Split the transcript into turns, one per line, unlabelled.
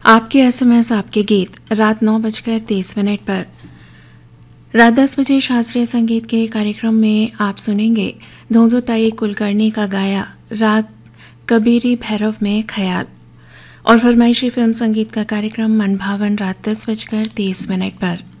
आपके एसएमएस आपके गीत रात 9:30 पर। रात 10 बजे शास्त्रीय संगीत के कार्यक्रम में आप सुनेंगे धोंधुताई कुलकर्णी का गाया राग कबीरी भैरव में ख्याल। और फरमाइशी फिल्म संगीत का कार्यक्रम मनभावन रात 10:30 पर।